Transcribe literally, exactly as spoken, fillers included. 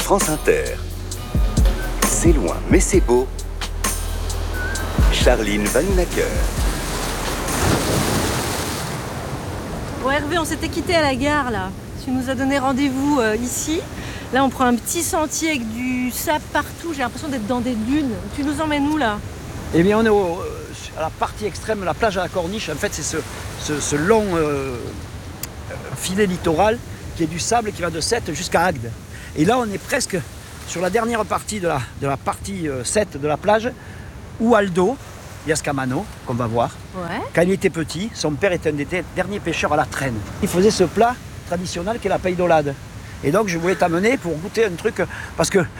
France Inter. C'est loin, mais c'est beau. Charline Vanhoenacker. Bon Hervé, on s'était quitté à la gare là. Tu nous as donné rendez-vous euh, ici. Là, on prend un petit sentier avec du sable partout. J'ai l'impression d'être dans des dunes. Tu nous emmènes où là? Eh bien, on est au, à la partie extrême, la plage à la Corniche. En fait, c'est ce, ce, ce long euh, filet littoral qui est du sable qui va de Sète jusqu'à Agde. Et là, on est presque sur la dernière partie de la, de la partie euh, Sète de la plage, où Aldo Iascamano, qu'on va voir, Ouais. quand il était petit, son père était un des derniers pêcheurs à la traîne. Il faisait ce plat traditionnel qui est la paille d'Olade. Et donc je voulais t'amener pour goûter un truc, parce que